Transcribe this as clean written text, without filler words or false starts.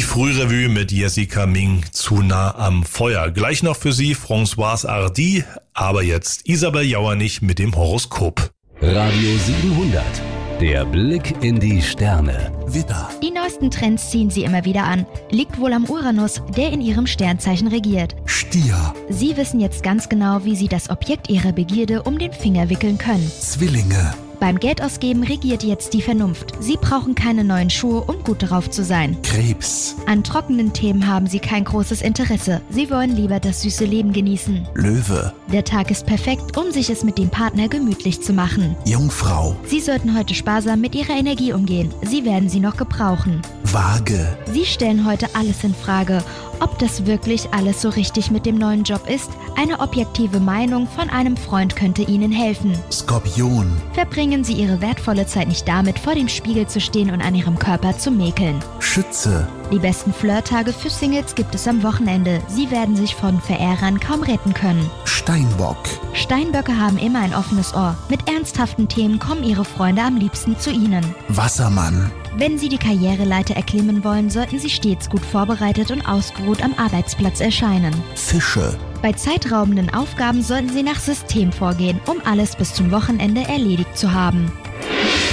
Frührevue mit Jessica Ming zu nah am Feuer. Gleich noch für Sie Françoise Hardy, aber jetzt Isabel Jauernich mit dem Horoskop. Radio 700, der Blick in die Sterne. Widder. Die neuesten Trends ziehen Sie immer wieder an. Liegt wohl am Uranus, der in Ihrem Sternzeichen regiert. Stier. Sie wissen jetzt ganz genau, wie Sie das Objekt Ihrer Begierde um den Finger wickeln können. Zwillinge. Beim Geldausgeben regiert jetzt die Vernunft. Sie brauchen keine neuen Schuhe, um gut drauf zu sein. Krebs. An trockenen Themen haben Sie kein großes Interesse. Sie wollen lieber das süße Leben genießen. Löwe. Der Tag ist perfekt, um sich es mit dem Partner gemütlich zu machen. Jungfrau. Sie sollten heute sparsam mit Ihrer Energie umgehen. Sie werden sie noch gebrauchen. Waage. Sie stellen heute alles in Frage. Ob das wirklich alles so richtig mit dem neuen Job ist? Eine objektive Meinung von einem Freund könnte Ihnen helfen. Skorpion. Verbringen Sie Ihre wertvolle Zeit nicht damit, vor dem Spiegel zu stehen und an Ihrem Körper zu mäkeln. Schütze. Die besten Flirttage für Singles gibt es am Wochenende. Sie werden sich von Verehrern kaum retten können. Steinbock. Steinböcke haben immer ein offenes Ohr. Mit ernsthaften Themen kommen Ihre Freunde am liebsten zu Ihnen. Wassermann. Wenn Sie die Karriereleiter erklimmen wollen, sollten Sie stets gut vorbereitet und ausgeruht am Arbeitsplatz erscheinen. Fische. Bei zeitraubenden Aufgaben sollten Sie nach System vorgehen, um alles bis zum Wochenende erledigt zu haben.